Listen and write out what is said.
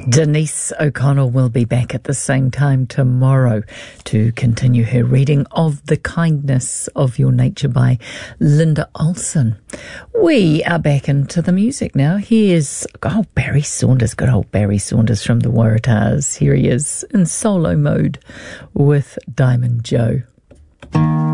Denise O'Connell will be back at the same time tomorrow to continue her reading of The Kindness of Your Nature by Linda Olson. We are back into the music now. Here's Barry Saunders, good old Barry Saunders from the Waratahs. Here he is in solo mode with Diamond Joe.